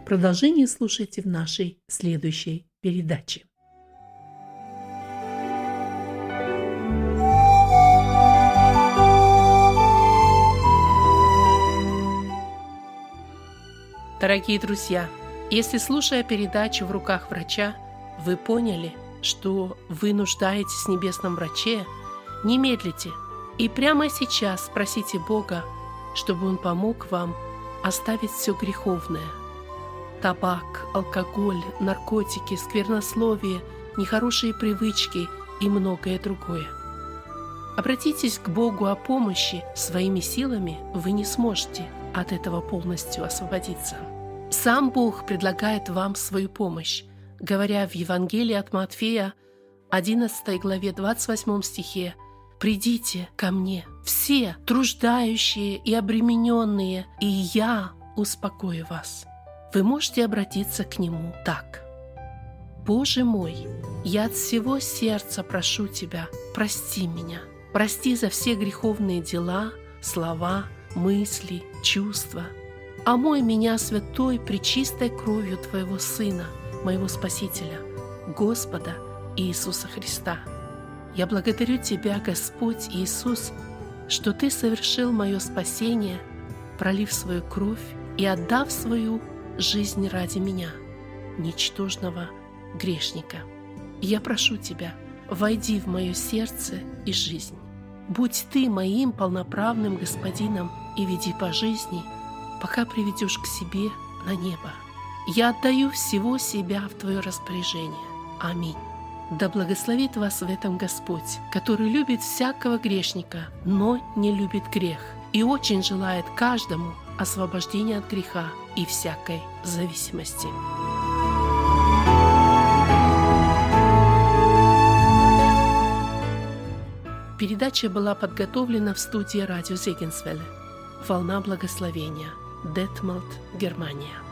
Продолжение слушайте в нашей следующей передаче. Дорогие друзья, если, слушая передачу «В руках врача», вы поняли, что вы нуждаетесь в небесном враче, не медлите и прямо сейчас просите Бога, чтобы Он помог вам оставить все греховное. Табак, алкоголь, наркотики, сквернословие, нехорошие привычки и многое другое. Обратитесь к Богу о помощи, своими силами вы не сможете от этого полностью освободиться. Сам Бог предлагает вам свою помощь, говоря в Евангелии от Матфея, 11 главе 28 стихе: «Придите ко мне, все труждающие и обремененные, и я успокою вас». Вы можете обратиться к Нему так: «Боже мой, я от всего сердца прошу Тебя, прости меня, прости за все греховные дела, слова, мысли, чувства. Омой меня святой пречистой кровью Твоего Сына, моего Спасителя, Господа Иисуса Христа. Я благодарю Тебя, Господь Иисус, что Ты совершил мое спасение, пролив свою кровь и отдав свою жизнь ради меня, ничтожного грешника. Я прошу Тебя, войди в мое сердце и жизнь. Будь Ты моим полноправным Господином и веди по жизни, пока приведешь к себе на небо. Я отдаю всего себя в Твое распоряжение. Аминь. Да благословит вас в этом Господь, который любит всякого грешника, но не любит грех, и очень желает каждому освобождения от греха и всякой зависимости. Передача была подготовлена в студии радио Зегенсвелле. Волна благословения. Детмолд, Германия.